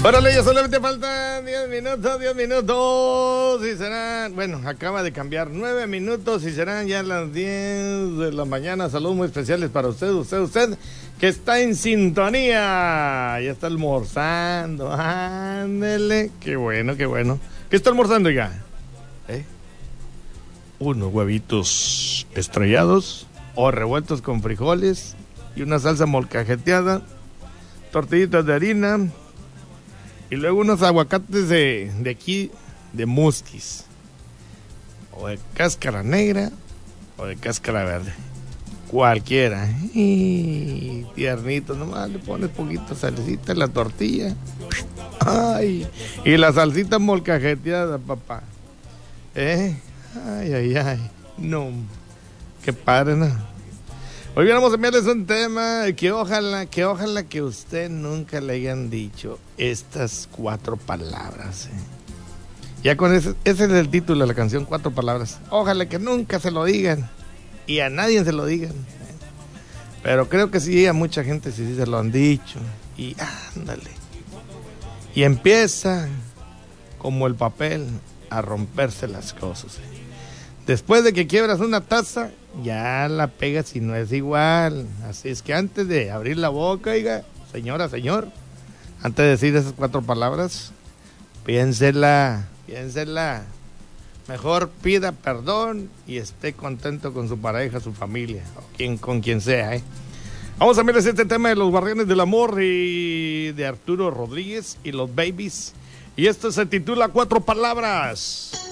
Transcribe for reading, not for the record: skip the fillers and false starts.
Órale, ya solamente faltan 10 minutos y serán, bueno, acaba de cambiar 9 minutos y serán ya las 10 de la mañana. Saludos muy especiales para usted que está en sintonía, ya está almorzando, ándele, qué bueno. ¿Qué está almorzando, ya? Unos huevitos estrellados o revueltos con frijoles y una salsa molcajeteada, tortillitas de harina. Y luego unos aguacates de aquí, de Musquis. O de cáscara negra o de cáscara verde. Cualquiera. Y tiernitos, nomás le pones poquito salecita en la tortilla. Ay, y la salsita molcajeteada, papá. Ay. No, qué padre, ¿no? Hoy vamos a enviarles un tema que ojalá que usted nunca le hayan dicho estas 4 palabras. Ya con ese es el título de la canción, 4 palabras. Ojalá que nunca se lo digan y a nadie se lo digan. Pero creo que sí, a mucha gente sí se lo han dicho. Y ándale. Y empieza como el papel a romperse las cosas. Después de que quiebras una taza, ya la pegas y no es igual. Así es que antes de abrir la boca, oiga, señora, señor, antes de decir esas 4 palabras, piénsela. Mejor pida perdón y esté contento con su pareja, su familia, o con quien sea, Vamos a ver este tema de los Guardianes del Amor y de Arturo Rodríguez y los Babies. Y esto se titula 4 palabras.